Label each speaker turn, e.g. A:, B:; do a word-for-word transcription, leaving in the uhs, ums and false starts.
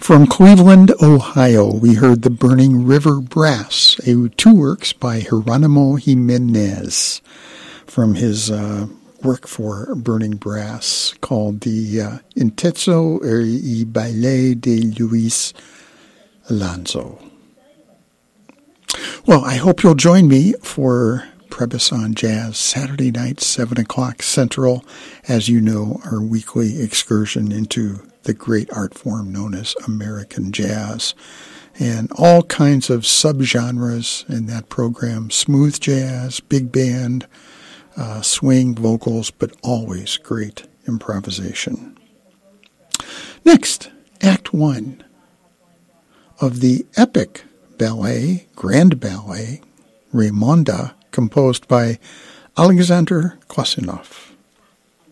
A: From Cleveland, Ohio, we heard the Burning River Brass, a two works by Geronimo Jimenez from his uh, work for Burning Brass called the uh, Intenso y Baile de Luis Alonso. Well, I hope you'll join me for Prebys on Jazz Saturday night, seven o'clock Central, as you know, our weekly excursion into the great art form known as American jazz, and all kinds of subgenres in that program: smooth jazz, big band, uh, swing, vocals, but always great improvisation. Next, Act One of the epic ballet, grand ballet, Raymonda, composed by Alexander Klasinov.